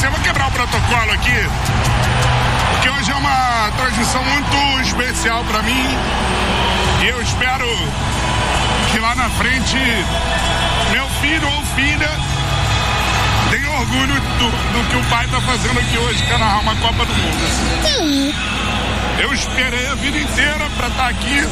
você, eu vou quebrar o protocolo aqui, porque hoje é uma transmissão muito especial para mim e eu espero que lá na frente meu filho ou filha tenha orgulho do que o pai está fazendo aqui hoje, que é narrar uma Copa do Mundo. Eu esperei a vida inteira para estar aqui,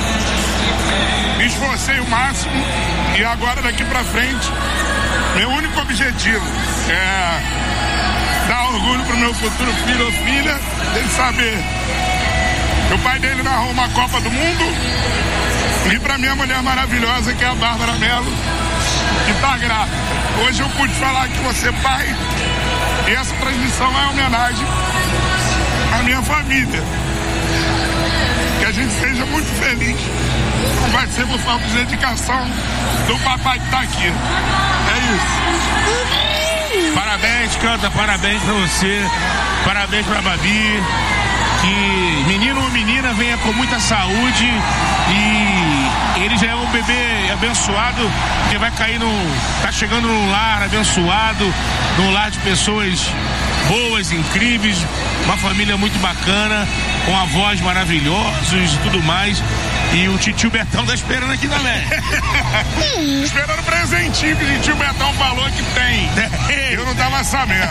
me esforcei o máximo e agora daqui para frente meu único objetivo é dar orgulho pro meu futuro filho ou filha, ele saber que o pai dele narrou uma Copa do Mundo e pra minha mulher maravilhosa, que é a Bárbara Mello, que tá grávida. Hoje eu pude falar que você é pai e essa transmissão é uma homenagem à minha família. Que a gente seja muito feliz. Não vai ser por falta de dedicação do papai que tá aqui. É isso. Parabéns, Canta, parabéns pra você, parabéns pra Babi, que menino ou menina venha com muita saúde e ele já é um bebê abençoado, que vai cair tá chegando num lar abençoado, num lar de pessoas boas, incríveis, uma família muito bacana, com avós maravilhosos e tudo mais. E o titio Betão tá esperando aqui também. Esperando o presentinho que o titio Betão falou que tem. Eu não tava sabendo.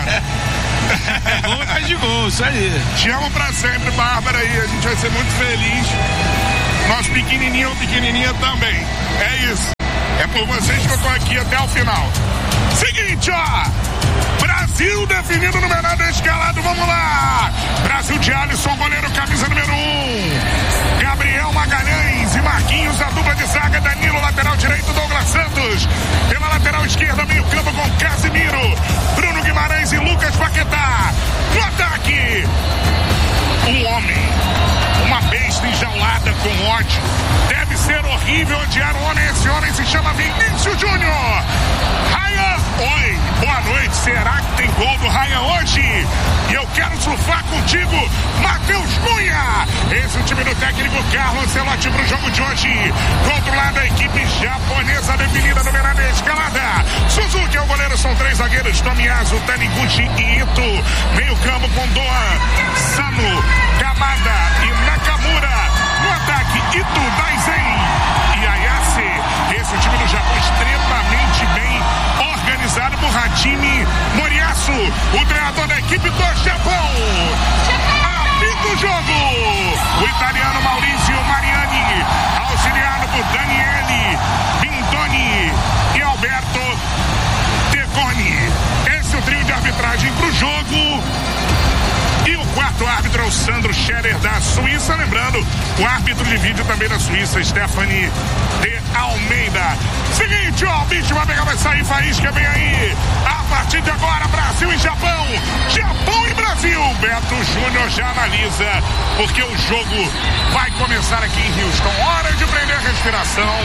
Gol atrás de gol, isso aí. Te amo pra sempre, Bárbara, e a gente vai ser muito feliz. Nosso pequenininho ou pequenininha também. É isso. É por vocês que eu tô aqui até o final. Seguinte, ó. Brasil definido no menor da escalado, vamos lá. Brasil de Alisson, goleiro, camisa número 1. Gabriel Magalhães e Marquinhos, a dupla de zaga. Danilo, lateral direito, Douglas Santos. Pela lateral esquerda, meio campo com Casimiro, Bruno Guimarães e Lucas Paquetá. No ataque, um homem, uma besta enjaulada com ódio. Deve ser horrível odiar o homem. Esse homem se chama Vinícius Júnior. Raia, oi, boa noite. Será que tem gol do Raia hoje? E eu quero surfar contigo, Matheus Cunha. Esse é o time do técnico Carlos Ancelotti pro jogo de hoje. Do outro lado, a equipe japonesa definida no menor da escalada. Suzuki é o goleiro, são 3 zagueiros: Tomiyasu, Taniguchi e Ito. Meio campo com Doan, Sano, Kamada e Nakamura. No ataque, Ito, Daisen e Ayase. Esse é o time do Japão, extremamente bem organizado por Hajime Moriyasu, o treinador da equipe do Japão. Apita o jogo. O italiano Maurizio Mariani, auxiliado por Daniele Bintoni e Alberto Tegoni. Esse é o trio de arbitragem para o jogo. E o quarto árbitro é o Sandro Scherer, da Suíça. Lembrando, o árbitro de vídeo também da Suíça, Stephanie de Almeida. Seguinte, ó, o bicho vai pegar, vai sair faísca, vem aí. A partir de agora, Brasil e Japão. Japão e Brasil. Beto Júnior já analisa, porque o jogo vai começar aqui em Houston. Hora de prender a respiração.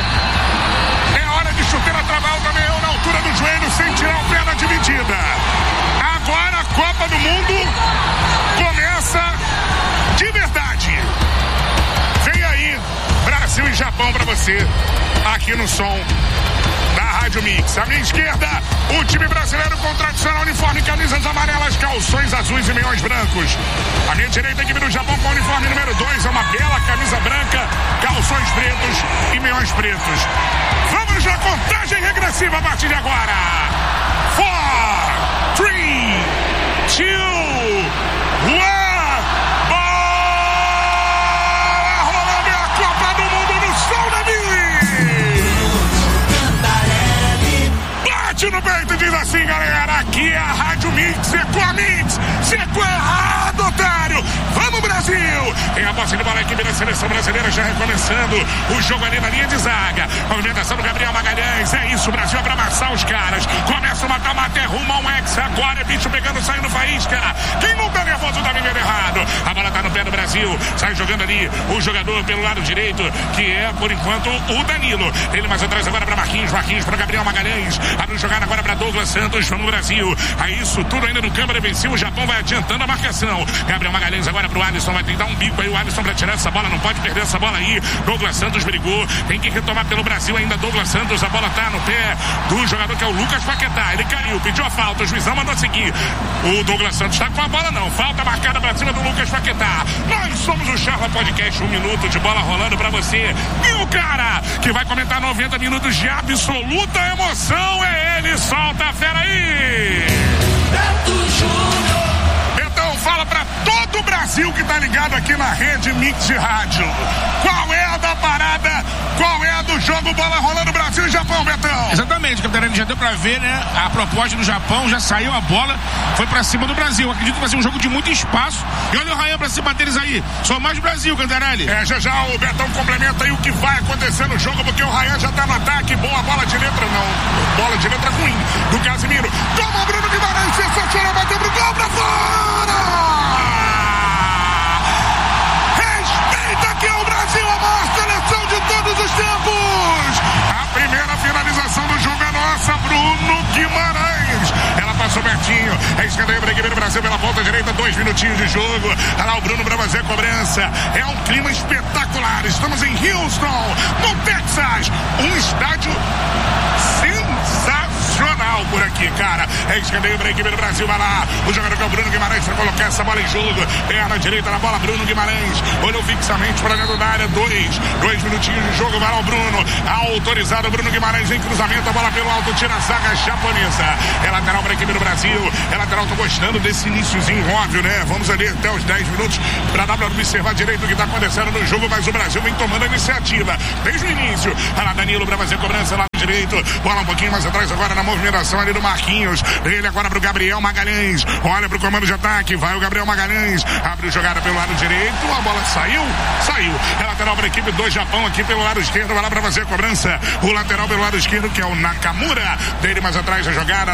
É hora de chuteira trabalho também, na altura do joelho, sem tirar o pé da dividida. Agora a Copa do Mundo começa de verdade. Vem aí, Brasil e Japão pra você, aqui no som da Rádio Mix. À minha esquerda, o time brasileiro com tradicional uniforme, camisas amarelas, calções azuis e meiões brancos. À minha direita, a equipe do Japão com o uniforme número 2, é uma bela camisa branca, calções pretos e meiões pretos. Vamos na contagem regressiva a partir de agora. 4, 3, 2, 1. No peito diz assim, galera, aqui é a Rádio Mix, é com a Mix, você é errado, otário. Vamos, Brasil! Tem a posse de bola, a equipe da seleção brasileira já recomeçando o jogo ali na linha de zaga. Movimentação do Gabriel Magalhães, é isso, Brasil é pra amassar os caras. Começa o mata-mata, é rumo a um ex, agora é bicho pegando, saindo faísca. Quem não tá nervoso tá vivendo errado. A bola tá no pé do Brasil, sai jogando ali o jogador pelo lado direito, que é, por enquanto, o Danilo. Ele mais atrás agora pra Marquinhos pra Gabriel Magalhães. Abre jogada agora para Douglas Santos, vamos no Brasil. Aí isso tudo ainda no câmera venceu. O Japão vai adiantando a marcação. Gabriel Magalhães Magalhães agora pro Alisson, vai tentar um bico aí, o Alisson pra tirar essa bola, não pode perder essa bola aí. Douglas Santos brigou, tem que retomar pelo Brasil ainda. Douglas Santos, a bola tá no pé do jogador que é o Lucas Paquetá. Ele caiu, pediu a falta, o juizão mandou seguir. O Douglas Santos tá com a bola não, falta marcada pra cima do Lucas Paquetá. Nós somos o Charla Podcast, 1 minuto de bola rolando pra você. E o cara que vai comentar 90 minutos de absoluta emoção é ele, solta a fera aí! Beto Júnior! Betão, fala pra todo o Brasil que tá ligado aqui na Rede Mix Rádio. Qual é a da parada? Qual é a do jogo bola rolando Brasil e Japão, Betão? Exatamente, Capitão, já deu pra ver, né? A proposta do Japão, já saiu a bola, foi pra cima do Brasil. Acredito que vai ser um jogo de muito espaço. E olha o Rayan pra cima deles aí. Só mais Brasil, Cantarelli. Já o Betão complementa aí o que vai acontecer no jogo, porque o Rayan já tá no ataque. Boa bola de letra, não. Bola de letra ruim do Casimiro. Toma o Bruno Guimarães, sensacional, bateu pro gol pra fora! Respeita que é o Brasil, a maior seleção de todos os tempos! A primeira finalização do jogo é nossa, Bruno Guimarães. Ela passou pertinho, é escanteio para a equipe do Brasil pela ponta direita, 2 minutinhos de jogo. Olha lá o Bruno para fazer a cobrança. É um clima espetacular. Estamos em Houston, no Texas. Um estádio sensacional por aqui, cara. É escanteio para a equipe do Brasil. Vai lá, o jogador que é o Bruno Guimarães para colocar essa bola em jogo. Perna direita na bola, Bruno Guimarães. Olhou fixamente para dentro da área. 2 minutinhos de jogo. Vai lá o Bruno. Autorizado o Bruno Guimarães em cruzamento. A bola pelo alto, tira a zaga japonesa. É lateral para a equipe do Brasil. É lateral, tô gostando desse iniciozinho óbvio, né? Vamos ali até os 10 minutos para dar para observar direito o que está acontecendo no jogo, mas o Brasil vem tomando a iniciativa desde o início. Olha lá Danilo para fazer cobrança lá no direito. Bola um pouquinho mais atrás agora na movimentação ali do Marquinhos. Ele agora pro Gabriel Magalhães. Olha pro comando de ataque. Vai o Gabriel Magalhães. Abre jogada pelo lado direito. A bola saiu. É lateral para a equipe do Japão aqui pelo lado esquerdo. Vai lá para fazer a cobrança. O lateral pelo lado esquerdo que é o Nakamura. Dele mais atrás a jogada.